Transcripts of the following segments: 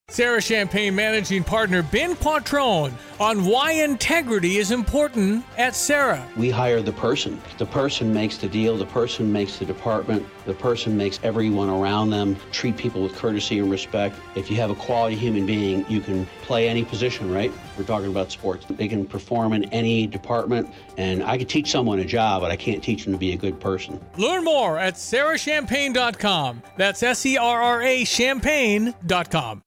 Sarah Champagne Managing Partner Ben Quattrone on why integrity is important at Sarah. We hire the person. The person makes the deal. The person makes the department. The person makes everyone around them treat people with courtesy and respect. If you have a quality human being, you can play any position, right? We're talking about sports. They can perform in any department, and I could teach someone a job, but I can't teach them to be a good person. Learn more at sarahchampagne.com. That's SERRA champagne.com.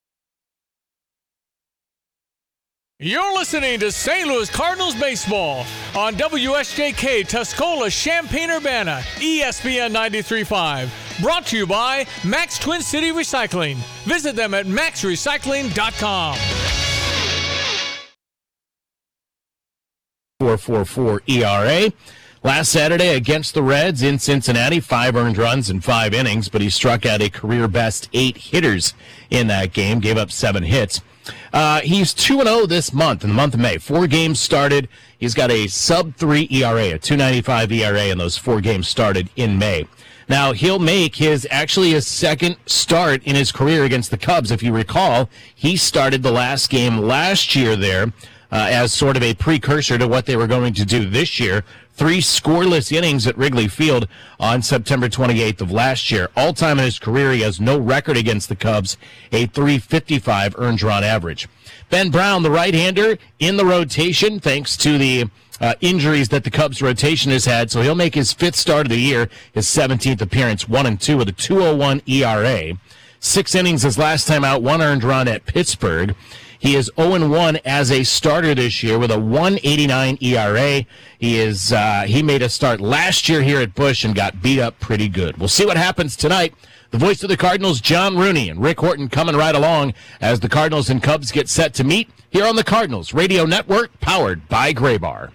You're listening to St. Louis Cardinals baseball on WSJK Tuscola Champaign-Urbana, ESPN 93.5. Brought to you by Max Twin City Recycling. Visit them at maxrecycling.com. 4.44 ERA. Last Saturday against the Reds in Cincinnati, 5 earned runs in 5 innings, but he struck out a career-best 8 hitters in that game, gave up 7 hits. He's 2-0 this month, in the month of May. 4 games started. He's got a sub-3 ERA, a 2.95 ERA, and those 4 games started in May. Now, he'll make his second start in his career against the Cubs. If you recall, he started the last game last year there as sort of a precursor to what they were going to do this year. 3 scoreless innings at Wrigley Field on September 28th of last year. All-time in his career, he has no record against the Cubs, a .355 earned run average. Ben Brown, the right-hander, in the rotation thanks to the injuries that the Cubs rotation has had, so he'll make his 5th start of the year, his 17th appearance, 1-2 with a 2.01 ERA. 6 innings his last time out, 1 earned run at Pittsburgh. He is 0-1 as a starter this year with a 1.89 ERA. He made a start last year here at Busch and got beat up pretty good. We'll see what happens tonight. The voice of the Cardinals, John Rooney, and Rick Horton coming right along as the Cardinals and Cubs get set to meet here on the Cardinals Radio Network, powered by Graybar.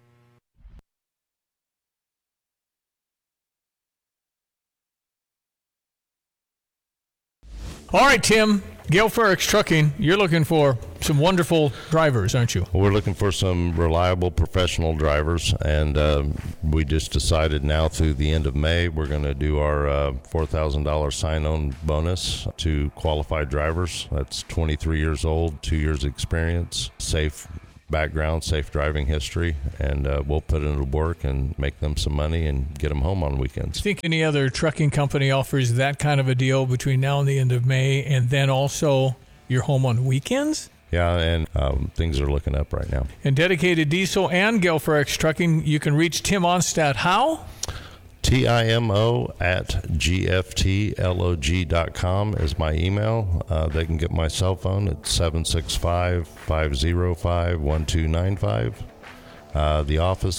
All right, Tim. Gail Ferricks Trucking, you're looking for some wonderful drivers, aren't you? We're looking for some reliable professional drivers, and we just decided now through the end of May we're going to do our $4,000 sign-on bonus to qualified drivers. That's 23 years old, 2 years experience, safe background, safe driving history, and we'll put it into work and make them some money and get them home on weekends. Do you think any other trucking company offers that kind of a deal between now and the end of May, and then also you're home on weekends? Yeah, and things are looking up right now. And Dedicated Diesel and Gail Ferricks Trucking, you can reach Tim Onstadt how? TIMO@gftlog.com is my email. They can get my cell phone at 765-505-1295. The office,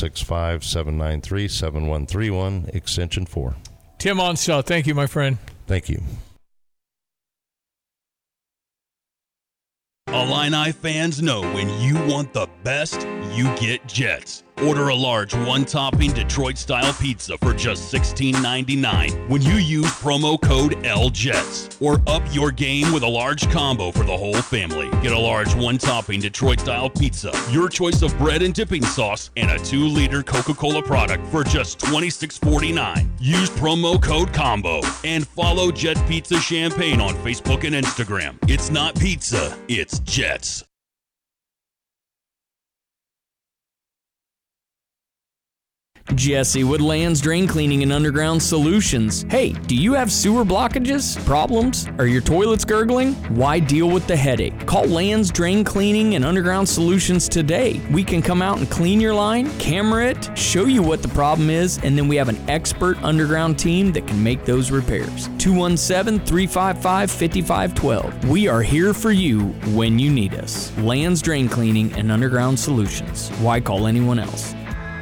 765-793-7131, extension 4. Tim Onstadt, thank you, my friend. Thank you. Illini fans know when you want the best, you get Jets. Order a large one-topping Detroit-style pizza for just $16.99 when you use promo code LJETS. Or up your game with a large combo for the whole family. Get a large one-topping Detroit-style pizza, your choice of bread and dipping sauce, and a 2-liter Coca-Cola product for just $26.49. Use promo code COMBO and follow Jet Pizza Champaign on Facebook and Instagram. It's not pizza, it's Jets. Jesse with Lands Drain Cleaning and Underground Solutions. Hey, do you have sewer blockages, problems? Are your toilets gurgling? Why deal with the headache? Call Lands Drain Cleaning and Underground Solutions today. We can come out and clean your line, camera it, show you what the problem is, and then we have an expert underground team that can make those repairs. 217-355-5512. We are here for you when you need us. Lands Drain Cleaning and Underground Solutions. Why call anyone else?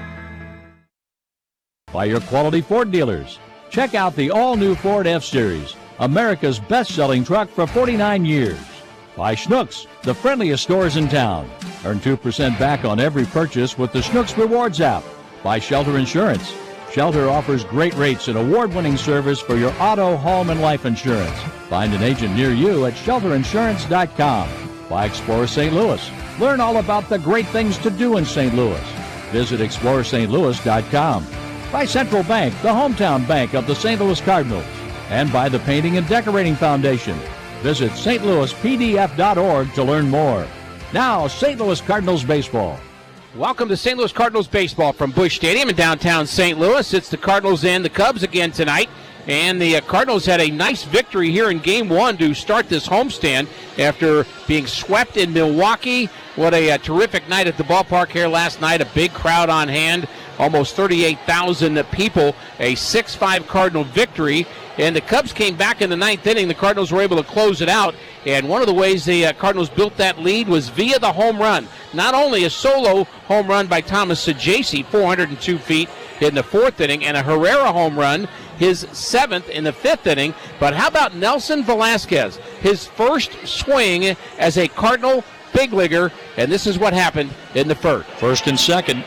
By your quality Ford dealers. Check out the all-new Ford F-Series, America's best-selling truck for 49 years. By Schnucks, the friendliest stores in town. Earn 2% back on every purchase with the Schnucks Rewards app. By Shelter Insurance. Shelter offers great rates and award-winning service for your auto, home, and life insurance. Find an agent near you at shelterinsurance.com. By Explorer St. Louis. Learn all about the great things to do in St. Louis. Visit explorerstlouis.com. By Central Bank, the hometown bank of the St. Louis Cardinals. And by the Painting and Decorating Foundation. Visit stlouispdf.org to learn more. Now, St. Louis Cardinals baseball. Welcome to St. Louis Cardinals baseball from Busch Stadium in downtown St. Louis. It's the Cardinals and the Cubs again tonight. And the Cardinals had a nice victory here in Game 1 to start this homestand after being swept in Milwaukee. What a terrific night at the ballpark here last night. A big crowd on hand, almost 38,000 people. A 6-5 Cardinal victory. And the Cubs came back in the ninth inning. The Cardinals were able to close it out. And one of the ways the Cardinals built that lead was via the home run. Not only a solo home run by Thomas Saggese, 402 feet in the fourth inning, and a Herrera home run, his seventh in the fifth inning. But how about Nelson Velasquez? His first swing as a Cardinal big leaguer, and this is what happened in the first. First and second.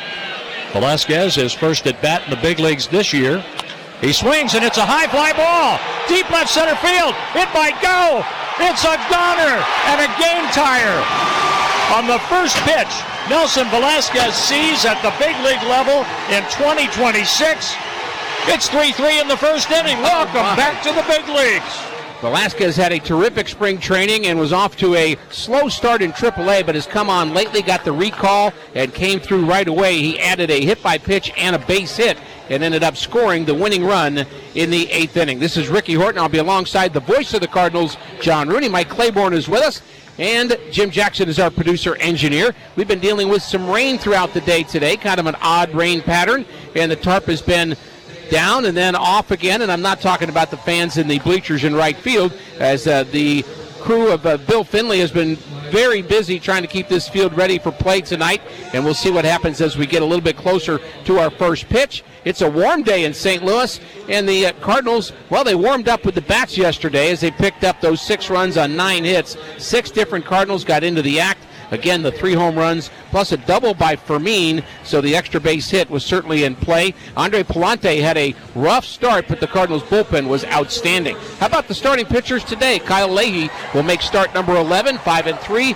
Velasquez, his first at bat in the big leagues this year. He swings, and it's a high fly ball. Deep left center field. It might go. It's a goner and a game tire. On the first pitch, Nelson Velasquez sees at the big league level in 2026. It's 3-3 in the first inning. Welcome back to the big leagues. Velasquez had a terrific spring training and was off to a slow start in AAA, but has come on lately, got the recall, and came through right away. He added a hit by pitch and a base hit and ended up scoring the winning run in the eighth inning. This is Ricky Horton. I'll be alongside the voice of the Cardinals, John Rooney. Mike Claiborne is with us, and Jim Jackson is our producer-engineer. We've been dealing with some rain throughout the day today, kind of an odd rain pattern, and the tarp has been down and then off again, and I'm not talking about the fans in the bleachers in right field, as the crew of Bill Finley has been very busy trying to keep this field ready for play tonight, and we'll see what happens as we get a little bit closer to our first pitch. It's a warm day in St. Louis, and the Cardinals, well, they warmed up with the bats yesterday as they picked up those 6 runs on 9 hits. 6 different Cardinals got into the act. Again, the 3 home runs, plus a double by Fermin, so the extra base hit was certainly in play. Andre Palante had a rough start, but the Cardinals' bullpen was outstanding. How about the starting pitchers today? Kyle Leahy will make start number 11, 5-3,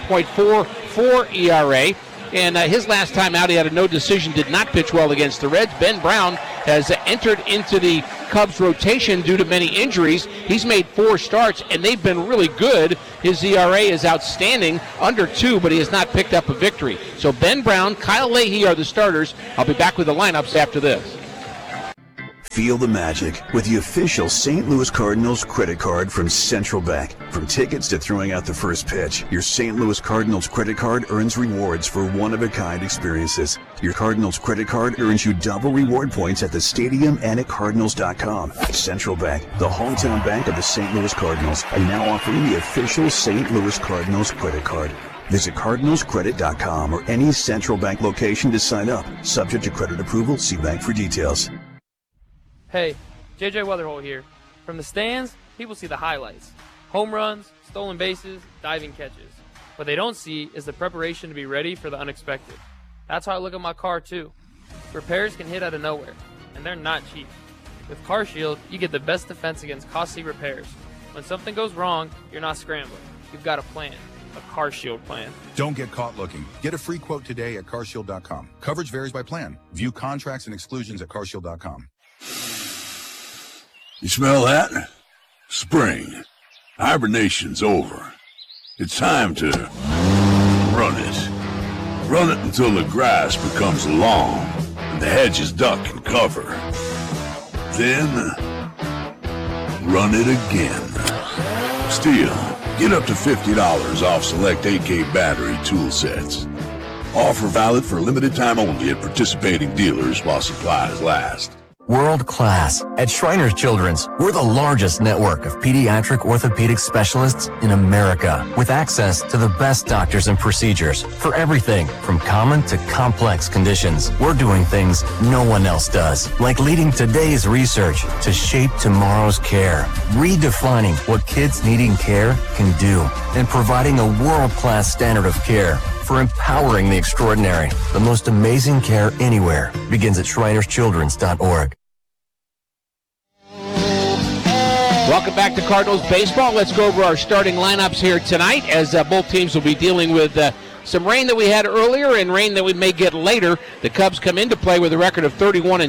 4.44 ERA. And his last time out, he had a no decision, did not pitch well against the Reds. Ben Brown has entered into the Cubs rotation due to many injuries. He's made 4 starts, and they've been really good. His ERA is outstanding, under 2, but he has not picked up a victory. So Ben Brown, Kyle Leahy are the starters. I'll be back with the lineups after this. Feel the magic with the official St. Louis Cardinals credit card from Central Bank. From tickets to throwing out the first pitch, your St. Louis Cardinals credit card earns rewards for one-of-a-kind experiences. Your Cardinals credit card earns you double reward points at the stadium and at Cardinals.com. Central Bank, the hometown bank of the St. Louis Cardinals, are now offering the official St. Louis Cardinals credit card. Visit CardinalsCredit.com or any Central Bank location to sign up. Subject to credit approval, see bank for details. Hey, JJ Weatherholt here. From the stands, people see the highlights. Home runs, stolen bases, diving catches. What they don't see is the preparation to be ready for the unexpected. That's how I look at my car too. Repairs can hit out of nowhere, and they're not cheap. With CarShield, you get the best defense against costly repairs. When something goes wrong, you're not scrambling. You've got a plan. A CarShield plan. Don't get caught looking. Get a free quote today at CarShield.com. Coverage varies by plan. View contracts and exclusions at CarShield.com. You smell that? Spring. Hibernation's over. It's time to run it. Run it until the grass becomes long and the hedges duck and cover. Then, run it again. Still, get up to $50 off select AK battery tool sets. Offer valid for a limited time only at participating dealers while supplies last. World class. At Shriners Children's, we're the largest network of pediatric orthopedic specialists in America, with access to the best doctors and procedures for everything from common to complex conditions. We're doing things no one else does, like leading today's research to shape tomorrow's care, redefining what kids needing care can do, and providing a world-class standard of care for empowering the extraordinary. The most amazing care anywhere begins at ShrinersChildren's.org. Welcome back to Cardinals baseball. Let's go over our starting lineups here tonight, as both teams will be dealing with some rain that we had earlier and rain that we may get later. The Cubs come into play with a record of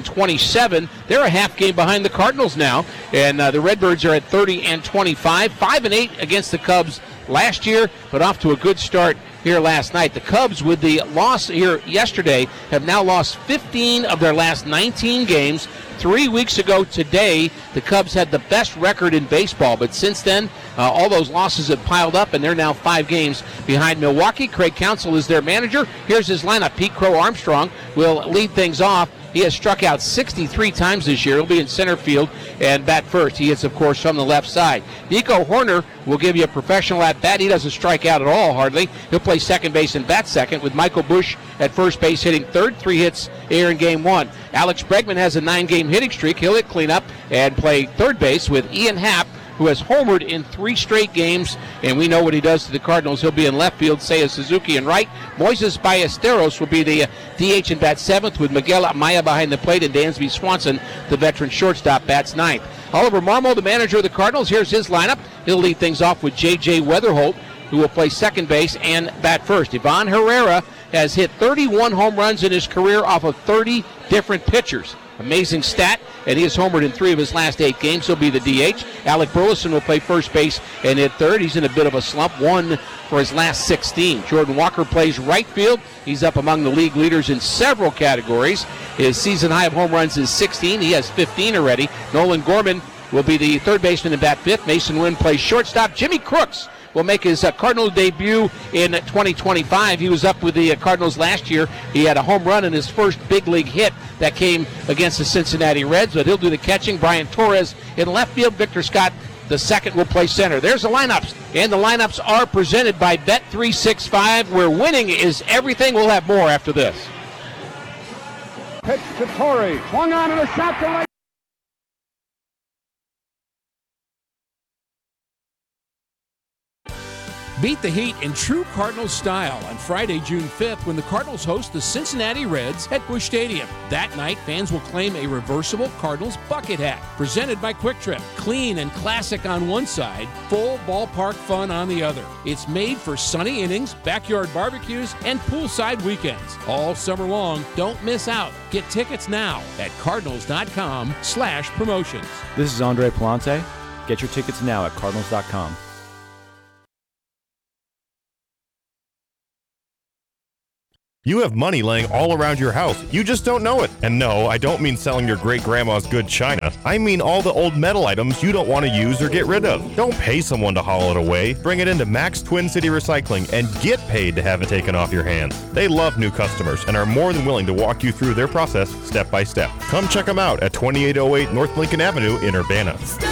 31-27. They're a half game behind the Cardinals now, and the Redbirds are at 30-25, 5-8 against the Cubs last year, but off to a good start here last night. The Cubs, with the loss here yesterday, have now lost 15 of their last 19 games. 3 weeks ago today, the Cubs had the best record in baseball, but since then, all those losses have piled up, and they're now 5 games behind Milwaukee. Craig Counsell is their manager. Here's his lineup. Pete Crow Armstrong will lead things off. He has struck out 63 times this year. He'll be in center field and bat first. He hits, of course, from the left side. Nico Horner will give you a professional at-bat. He doesn't strike out at all, hardly. He'll play second base and bat second, with Michael Busch at first base hitting third. 3 hits here in Game 1. Alex Bregman has a 9-game hitting streak. He'll hit cleanup and play third base, with Ian Happ, who has homered in 3 straight games, and we know what he does to the Cardinals. He'll be in left field, Seiya Suzuki in right. Moises Ballesteros will be the DH and bat 7th, with Miguel Amaya behind the plate, and Dansby Swanson, the veteran shortstop, bats 9th. Oliver Marmol, the manager of the Cardinals, here's his lineup. He'll lead things off with J.J. Weatherholt, who will play second base and bat first. Ivan Herrera has hit 31 home runs in his career off of 30 different pitchers. Amazing stat, and he has homered in 3 of his last 8 games. He'll be the DH. Alec Burleson will play first base and hit third. He's in a bit of a slump, 1 for his last 16. Jordan Walker plays right field. He's up among the league leaders in several categories. His season high of home runs is 16. He has 15 already. Nolan Gorman will be the third baseman and bat 5th. Mason Wynn plays shortstop. Jimmy Crooks will make his Cardinal debut in 2025. He was up with the Cardinals last year. He had a home run in his first big league hit that came against the Cincinnati Reds, but he'll do the catching. Brian Torres in left field. Victor Scott, the second, will play center. There's the lineups, and the lineups are presented by Bet365, where winning is everything. We'll have more after this. Pitch to Torrey. Swung on and a shot to right. Beat the heat in true Cardinals style on Friday, June 5th, when the Cardinals host the Cincinnati Reds at Busch Stadium. That night, fans will claim a reversible Cardinals bucket hat, presented by Quick Trip. Clean and classic on one side, full ballpark fun on the other. It's made for sunny innings, backyard barbecues, and poolside weekends. All summer long, don't miss out. Get tickets now at cardinals.com/promotions. This is Andre Palante. Get your tickets now at cardinals.com. You have money laying all around your house. You just don't know it. And no, I don't mean selling your great-grandma's good china. I mean all the old metal items you don't want to use or get rid of. Don't pay someone to haul it away. Bring it into Max Twin City Recycling and get paid to have it taken off your hands. They love new customers and are more than willing to walk you through their process step by step. Come check them out at 2808 North Lincoln Avenue in Urbana.